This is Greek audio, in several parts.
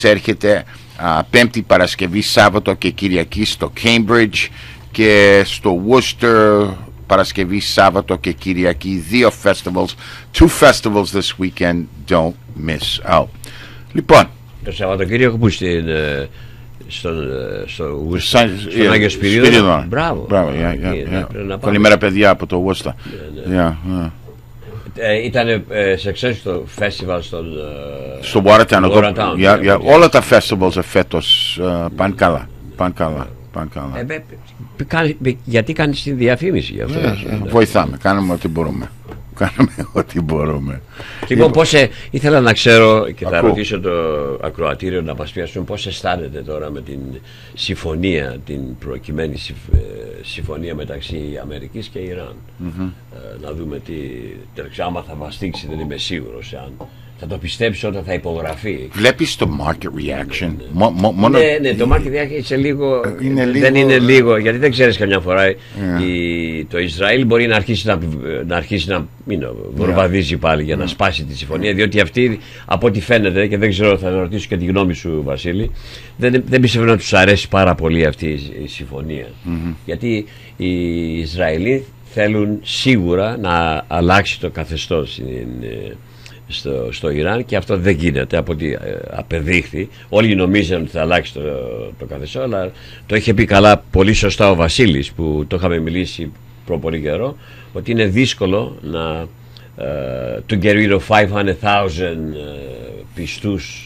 έρχεται Πέμπτη, Παρασκευή, Σάββατο και Κυριακή στο Cambridge και στο Worcester Παρασκευή, Σάββατο και Κυριακή. 2 festivals this weekend. Don't miss out. Λοιπόν, το Σαββατοκύριακο που στον Άγιο Σπυρίδωνα. Μπράβο. Καλημέρα παιδιά από το Worcester. Ήταν success το festival στο Watertown. Όλα τα festivals φέτος πάνε καλά. Γιατί κάνεις τη διαφήμιση γι' αυτό? Βοηθάμε, κάνουμε ό,τι μπορούμε. Λοιπόν, ήθελα να ξέρω και θα ρωτήσω το ακροατήριο να μας πιάσουν πώς αισθάνεται τώρα με την συμφωνία, την προκειμένη συμφωνία μεταξύ Αμερικής και Ιράν. Να δούμε τι άμα θα μας στήξει, δεν είμαι σίγουρος αν θα το πιστέψει όταν θα υπογραφεί. Βλέπεις το market reaction? Ναι, το market reaction δεν είναι λίγο, γιατί δεν ξέρεις καμιά φορά το Ισραήλ μπορεί να αρχίσει να βορβαδίζει πάλι για να σπάσει τη συμφωνία, διότι αυτή από ό,τι φαίνεται, και δεν ξέρω, θα ρωτήσω και τη γνώμη σου Βασίλη, δεν πιστεύω να τους αρέσει πάρα πολύ αυτή η συμφωνία, γιατί οι Ισραηλοί θέλουν σίγουρα να αλλάξει το καθεστώς στο Ιράν, και αυτό δεν γίνεται από ό,τι απεδείχθη. Όλοι νομίζαν ότι θα αλλάξει το καθεστώς, αλλά το είχε πει πολύ σωστά ο Βασίλης, που το είχαμε μιλήσει προ πολύ καιρό, ότι είναι δύσκολο να to get rid of 500,000 πιστούς.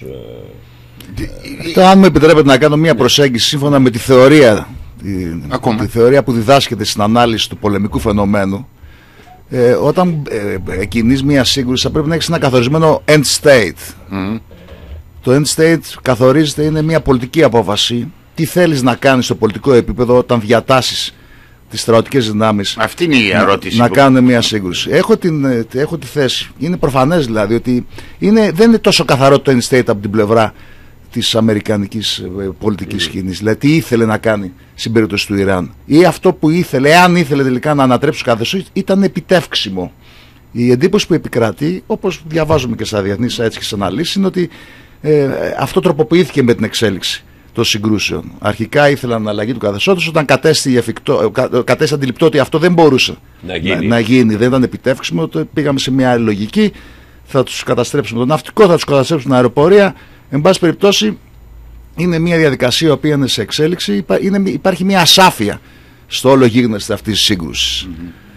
Αν μου επιτρέπετε να κάνω μια προσέγγιση σύμφωνα με τη θεωρία, τη θεωρία που διδάσκεται στην ανάλυση του πολεμικού φαινομένου, όταν κινείς μια σύγκρουση θα πρέπει να έχεις ένα καθορισμένο end state. Το end state καθορίζεται, είναι μια πολιτική απόφαση. Τι θέλεις να κάνεις στο πολιτικό επίπεδο όταν διατάσεις τις στρατιωτικές δυνάμεις. Αυτή είναι η ερώτηση. Να κάνουν μια σύγκρουση. Έχω τη θέση. Είναι προφανές δηλαδή ότι δεν είναι τόσο καθαρό το end state από την πλευρά της αμερικανικής πολιτικής σκηνής. Δηλαδή τι ήθελε να κάνει στην περίπτωση του Ιράν, ή αυτό που ήθελε, εάν ήθελε τελικά να ανατρέψει το καθεστώς, ήταν επιτεύξιμο. Η εντύπωση που επικρατεί, όπως διαβάζουμε και στα διεθνείς sites και στις αναλύσεις, είναι ότι αυτό τροποποιήθηκε με την εξέλιξη των συγκρούσεων. Αρχικά ήθελαν αλλαγή του καθεστώτος, όταν κατέστη αντιληπτό ότι αυτό δεν μπορούσε να γίνει, δεν ήταν επιτεύξιμο, τότε πήγαμε σε μια άλλη λογική. Θα τους καταστρέψουμε το ναυτικό, θα τους καταστρέψουμε την αεροπορία. Εν πάση περιπτώσει, είναι μια διαδικασία η οποία είναι σε εξέλιξη. Υπάρχει μια ασάφεια στο όλο γίγνεσθε αυτής της σύγκρουσης.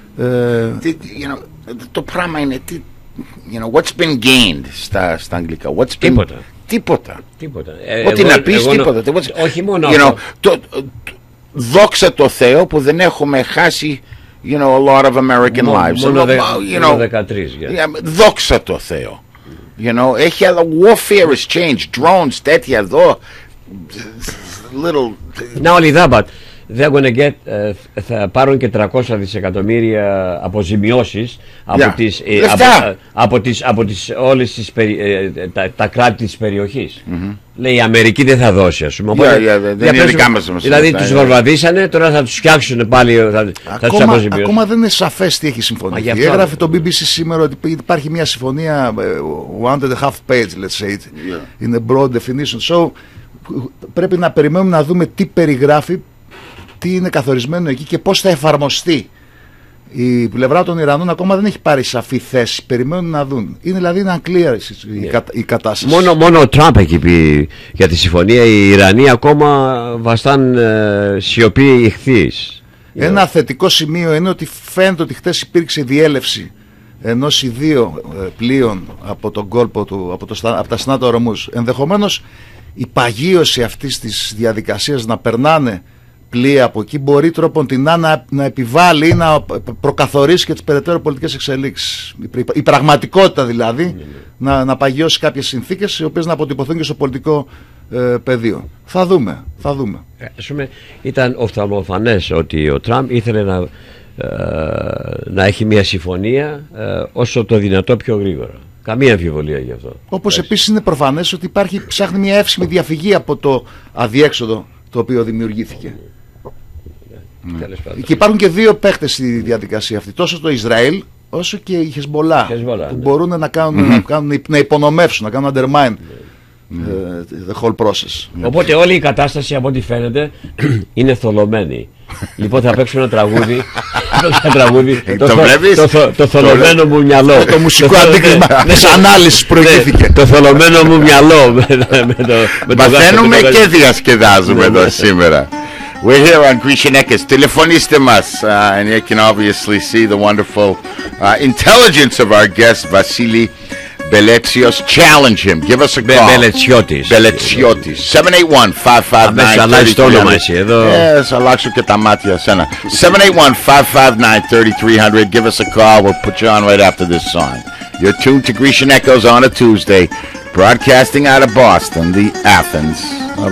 Το πράγμα είναι what's been gained στα αγγλικά. Τίποτα. Ό,τι να πεις, τίποτα. Όχι μόνο δόξα τω Θεώ που δεν έχουμε χάσει a lot of American lives. Μόνο 13. Δόξα τω Θεώ. Έχει άλλα, warfare has changed, drones, τέτοια εδώ. Not only that, but they're going to get, θα πάρουν και 300 δισεκατομμύρια αποζημιώσεις από όλες τα κράτη της περιοχής. Λέει η Αμερική δεν θα δώσει, ας πούμε. Δηλαδή τους βορβαδίσανε, τώρα θα τους φτιάξουν πάλι, θα τους αποζημιώσουν. Ακόμα δεν είναι σαφές τι έχει συμφωνηθεί. Έγραφε το BBC σήμερα ότι υπάρχει μια συμφωνία 1.5 page, let's say, in a broad definition. So πρέπει να περιμένουμε να δούμε τι περιγράφει, τι είναι καθορισμένο εκεί και πώς θα εφαρμοστεί. Η πλευρά των Ιρανών ακόμα δεν έχει πάρει σαφή θέση. Περιμένουν να δουν. Είναι δηλαδή ένα clear η κατάσταση. Μόνο ο Τραμπ έχει πει για τη συμφωνία. Οι Ιρανοί ακόμα βαστάν σιωπή ηχθείς. Ένα θετικό σημείο είναι ότι φαίνεται ότι χτες υπήρξε διέλευση ενός ή δύο πλοίων από τον κόλπο του, από τα Συνάτα Ορμούς. Ενδεχομένως η παγίωση αυτής της διαδικασίας να περνάνε πλοία από εκεί μπορεί τρόπον την να επιβάλλει ή να προκαθορίσει και τις περαιτέρω πολιτικές εξελίξεις. Η πραγματικότητα δηλαδή να παγιώσει κάποιες συνθήκες οι οποίες να αποτυπωθούν και στο πολιτικό πεδίο. Θα δούμε. Ήταν οφθαλμοφανές ότι ο Τραμπ ήθελε να έχει μια συμφωνία όσο το δυνατό πιο γρήγορα. Καμία αμφιβολία γι' αυτό. Όπως επίσης είναι προφανές ότι ψάχνει μια εύσημη διαφυγή από το αδιέξοδο το οποίο δημιουργήθηκε. Και υπάρχουν και δύο παίχτες στη διαδικασία αυτή, τόσο το Ισραήλ όσο και η Χεσμολά, που μπορούν να υπονομεύσουν, να κάνουν undermine the whole process. Οπότε όλη η κατάσταση από ό,τι φαίνεται είναι θολωμένη. Λοιπόν, θα παίξω ένα τραγούδι. Το θολωμένο μου μυαλό. Το μουσικό αντίκρισμα της ανάλυσης προηγήθηκε. Το θολωμένο μου μυαλό. Μαθαίνουμε και διασκεδάζουμε εδώ σήμερα. We're here on Grecian Echoes. Τηλεφωνήστε μας, and you can obviously see the wonderful intelligence of our guest, Vasili Beletsios. Challenge him. Give us a call. Beletziotis. 781-559-3300. Αλλάζει το όνομα εσύ εδώ. Θα αλλάξω και τα μάτια σένα. 781-559-3300. Give us a call. We'll put you on right after this song. You're tuned to Grecian Echoes on a Tuesday, broadcasting out of Boston, the Athens